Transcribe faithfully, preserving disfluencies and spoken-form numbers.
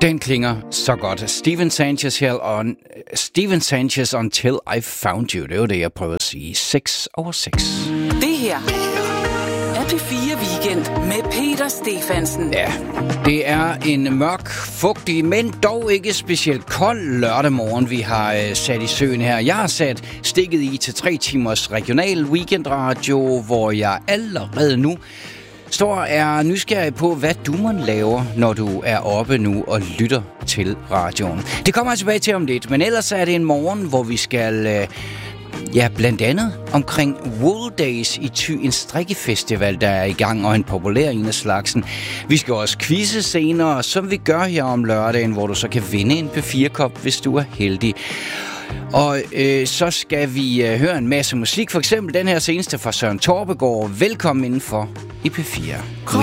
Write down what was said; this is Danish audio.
Den klinger så godt. Steven Sanchez her on Steven Sanchez Until I Found You. Det var det, jeg prøvede at sige. seks over seks. Det her er P fire Weekend med Peter Stefansen. Ja, det er en mørk, fugtig, men dog ikke specielt kold lørdag morgen, vi har øh, sat i søen her. Jeg har sat stikket i til tre timers regional weekendradio, hvor jeg allerede nu står er nysgerrig på, hvad du må lave, når du er oppe nu og lytter til radioen. Det kommer jeg tilbage til om lidt, men ellers er det en morgen, hvor vi skal, øh, ja, blandt andet omkring Wool Days i Thy, en strikkefestival, der er i gang, og en populær en af slagsen. Vi skal også quizze senere, som vi gør her om lørdagen, hvor du så kan vinde en P fire-kop, hvis du er heldig. Og øh, så skal vi øh, høre en masse musik, for eksempel den her seneste fra Søren Torpegaard. Velkommen indenfor i P fire.